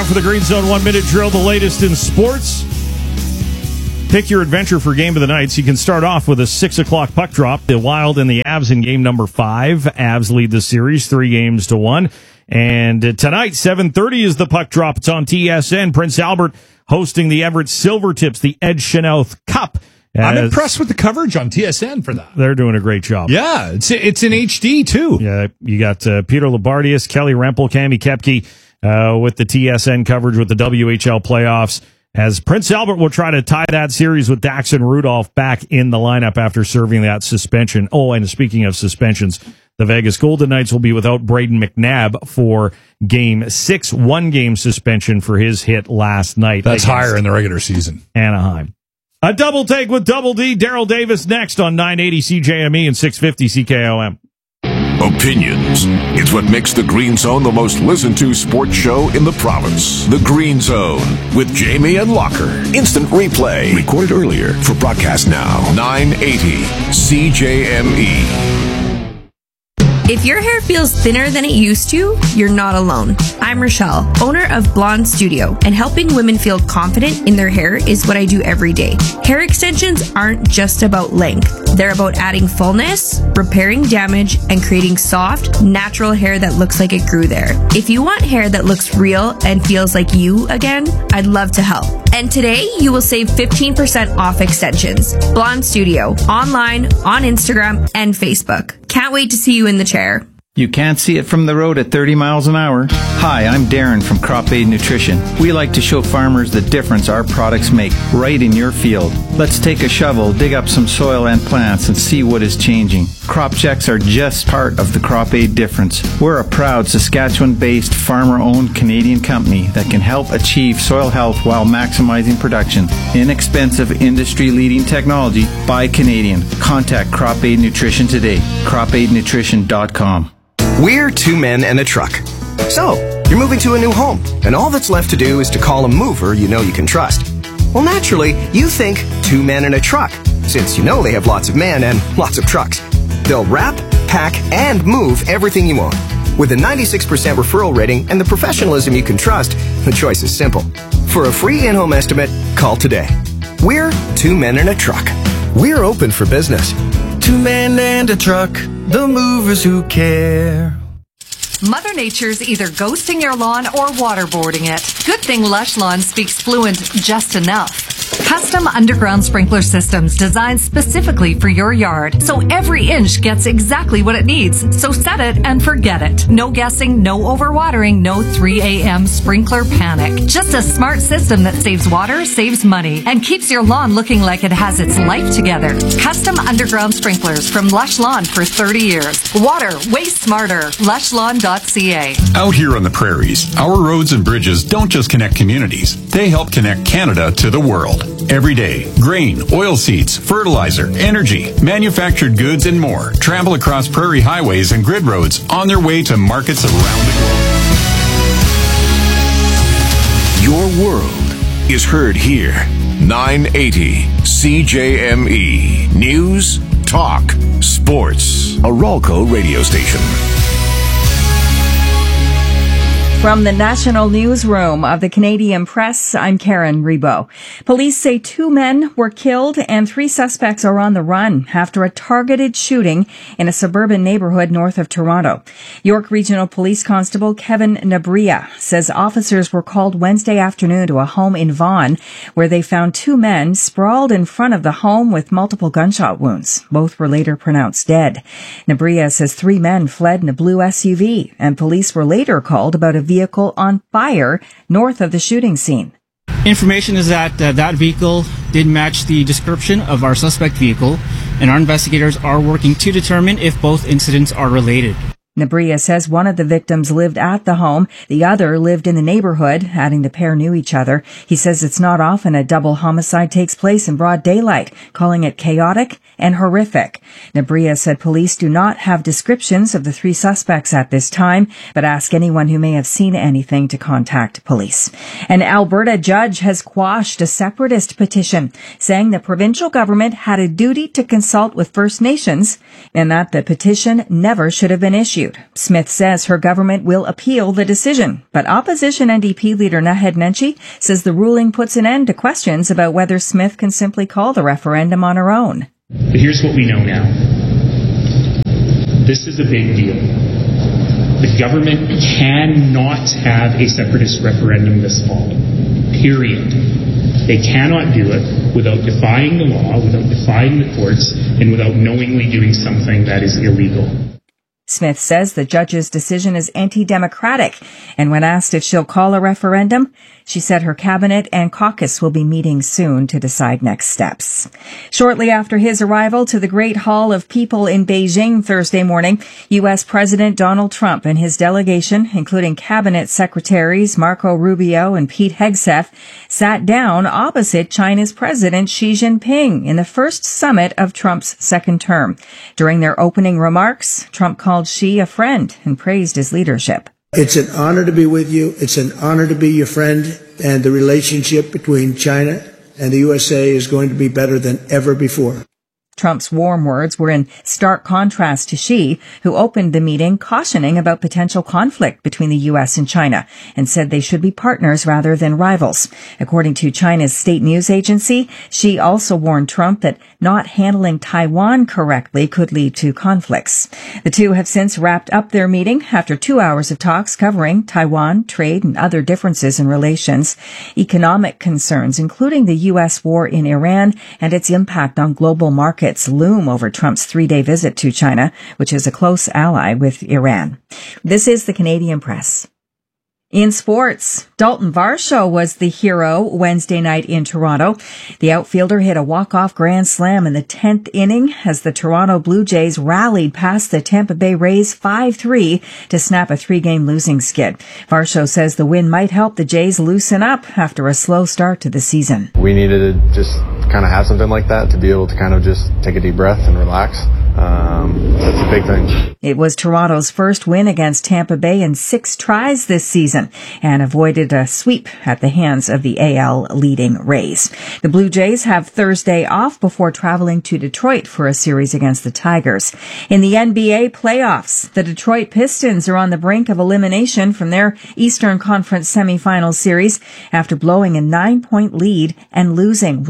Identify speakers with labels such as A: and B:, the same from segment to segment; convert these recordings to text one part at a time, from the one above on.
A: Now for the Green Zone 1-minute drill, the latest in sports. Pick your adventure for game of the night. So you can start off with a 6 o'clock puck drop. The Wild and the Avs in game number 5. Avs lead the series 3-1. And tonight, 7:30 is the puck drop. It's on TSN. Prince Albert hosting the Everett Silvertips, the Ed Chynoweth Cup.
B: I'm impressed with the coverage on TSN for that.
A: They're doing a great job.
B: Yeah, it's in HD, too.
A: Yeah, you got Peter Labardius, Kelly Rempel, Cami Kepke with the TSN coverage with the WHL playoffs, as Prince Albert will try to tie that series with Daxon Rudolph back in the lineup after serving that suspension. Oh, and speaking of suspensions, the Vegas Golden Knights will be without Braden McNabb for Game 6, 1-game suspension for his hit last night.
B: That's higher in the regular season.
A: Anaheim. A double take with Double D. Daryl Davis next on 980 CJME and 650 CKOM.
C: Opinions. It's what makes the Green Zone the most listened to sports show in the province. The Green Zone with Jamie and Locker. Instant replay. Recorded earlier for broadcast now. 980 CJME.
D: If your hair feels thinner than it used to, you're not alone. I'm Rochelle, owner of Blonde Studio, and helping women feel confident in their hair is what I do every day. Hair extensions aren't just about length. They're about adding fullness, repairing damage, and creating soft, natural hair that looks like it grew there. If you want hair that looks real and feels like you again, I'd love to help. And today, you will save 15% off extensions. Blonde Studio, online, on Instagram, and Facebook. Can't wait to see you in the chair.
E: You can't see it from the road at 30 miles an hour. Hi, I'm Darren from Crop Aid Nutrition. We like to show farmers the difference our products make right in your field. Let's take a shovel, dig up some soil and plants, and see what is changing. Crop checks are just part of the Crop Aid difference. We're a proud Saskatchewan-based, farmer-owned Canadian company that can help achieve soil health while maximizing production. Inexpensive, industry-leading technology by Canadian. Contact Crop Aid Nutrition today. CropAidNutrition.com.
F: We're two men and a truck. So, you're moving to a new home, and all that's left to do is to call a mover you know you can trust. Well, naturally, you think two men and a truck, since you know they have lots of men and lots of trucks. They'll wrap, pack, and move everything you own. With a 96% referral rating and the professionalism you can trust, the choice is simple. For a free in-home estimate, call today. We're two men and a truck. We're open for business.
G: Two men and a truck, the movers who care.
H: Mother Nature's either ghosting your lawn or waterboarding it. Good thing Lush Lawn speaks fluent just enough. Custom underground sprinkler systems designed specifically for your yard, so every inch gets exactly what it needs. So set it and forget it. No guessing, no overwatering, no 3 a.m. sprinkler panic. Just a smart system that saves water, saves money, and keeps your lawn looking like it has its life together. Custom underground sprinklers from Lush Lawn for 30 years. Water, way smarter. LushLawn.ca.
I: Out here on the prairies, our roads and bridges don't just connect communities. They help connect Canada to the world. Every day, grain, oilseeds, fertilizer, energy, manufactured goods, and more travel across prairie highways and grid roads on their way to markets around the globe.
C: Your world is heard here. 980 CJME. News, talk, sports. A Ralco radio station.
J: From the National Newsroom of the Canadian Press, I'm Karen Rebo. Police say 2 men were killed and 3 suspects are on the run after a targeted shooting in a suburban neighborhood north of Toronto. York Regional Police Constable Kevin Nabria says officers were called Wednesday afternoon to a home in Vaughan where they found 2 men sprawled in front of the home with multiple gunshot wounds. Both were later pronounced dead. Nabria says 3 men fled in a blue SUV, and police were later called about a vehicle on fire north of the shooting scene.
K: Information is that that vehicle did match the description of our suspect vehicle, and our investigators are working to determine if both incidents are related.
J: Nabria says one of the victims lived at the home, the other lived in the neighborhood, adding the pair knew each other. He says it's not often a double homicide takes place in broad daylight, calling it chaotic and horrific. Nabria said police do not have descriptions of the 3 suspects at this time, but ask anyone who may have seen anything to contact police. An Alberta judge has quashed a separatist petition, saying the provincial government had a duty to consult with First Nations and that the petition never should have been issued. issued. Smith says her government will appeal the decision, but opposition NDP leader Naheed Nenshi says the ruling puts an end to questions about whether Smith can simply call the referendum on her own.
L: But here's what we know now. This is a big deal. The government cannot have a separatist referendum this fall. Period. They cannot do it without defying the law, without defying the courts, and without knowingly doing something that is illegal.
J: Smith says the judge's decision is anti-democratic, and when asked if she'll call a referendum, she said her cabinet and caucus will be meeting soon to decide next steps. Shortly after his arrival to the Great Hall of People in Beijing Thursday morning, U.S. President Donald Trump and his delegation, including cabinet secretaries Marco Rubio and Pete Hegseth, sat down opposite China's President Xi Jinping in the first summit of Trump's second term. During their opening remarks, Trump called Xi a friend and praised his leadership.
M: It's an honor to be with you. It's an honor to be your friend. And the relationship between China and the USA is going to be better than ever before.
J: Trump's warm words were in stark contrast to Xi, who opened the meeting cautioning about potential conflict between the U.S. and China and said they should be partners rather than rivals. According to China's state news agency, Xi also warned Trump that not handling Taiwan correctly could lead to conflicts. The two have since wrapped up their meeting after 2 hours of talks covering Taiwan, trade, and other differences in relations. Economic concerns, including the U.S. war in Iran and its impact on global markets, loom over Trump's 3-day visit to China, which is a close ally with Iran. This is the Canadian Press. In sports, Dalton Varsho was the hero Wednesday night in Toronto. The outfielder hit a walk-off grand slam in the 10th inning as the Toronto Blue Jays rallied past the Tampa Bay Rays 5-3 to snap a 3-game losing skid. Varsho says the win might help the Jays loosen up after a slow start to the season.
N: We needed to just kind of have something like that to be able to kind of just take a deep breath and relax. That's a big thing.
J: It was Toronto's first win against Tampa Bay in 6 tries this season and avoided a sweep at the hands of the AL leading Rays. The Blue Jays have Thursday off before traveling to Detroit for a series against the Tigers. In the NBA playoffs, the Detroit Pistons are on the brink of elimination from their Eastern Conference semifinal series after blowing a 9-point lead and losing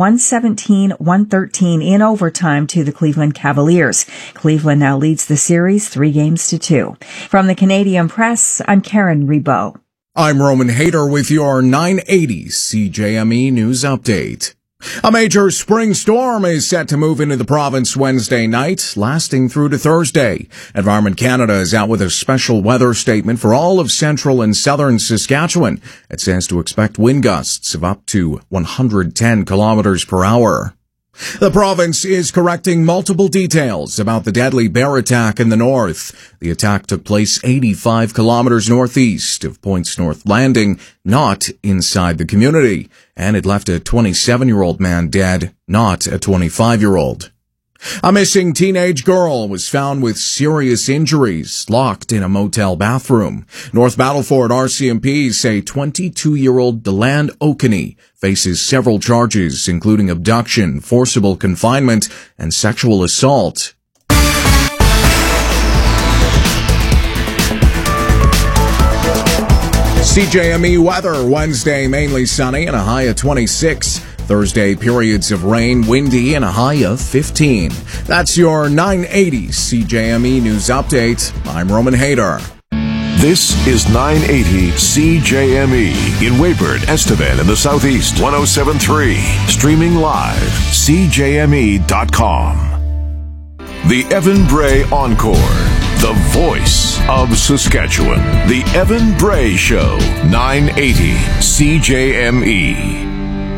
J: 117-113 in overtime to the Cleveland Cavaliers. Cleveland now leads the series 3-2. From the Canadian Press, I'm Karen Rebo.
O: I'm Roman Hayter with your 980 CJME News Update. A major spring storm is set to move into the province Wednesday night, lasting through to Thursday. Environment Canada is out with a special weather statement for all of central and southern Saskatchewan. It says to expect wind gusts of up to 110 kilometers per hour. The province is correcting multiple details about the deadly bear attack in the north. The attack took place 85 kilometers northeast of Points North Landing, not inside the community, and it left a 27-year-old man dead, not a 25-year-old. A missing teenage girl was found with serious injuries, locked in a motel bathroom. North Battleford RCMP say 22-year-old Deland Okeny faces several charges, including abduction, forcible confinement, and sexual assault. CJME weather, Wednesday mainly sunny and a high of 26. Thursday, periods of rain, windy, and a high of 15. That's your 980 CJME News Update. I'm Roman Hayter.
C: This is 980 CJME in Weyburn, Estevan, in the Southeast. 107.3. Streaming live. CJME.com. The Evan Bray Encore. The voice of Saskatchewan. The Evan Bray Show. 980 CJME.